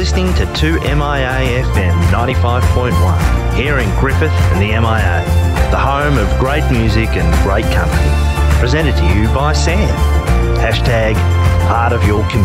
listening to 2MIA FM 95.1 here in Griffith and the MIA, the home of great music and great company. Presented to you by Sam. Hashtag part of your community.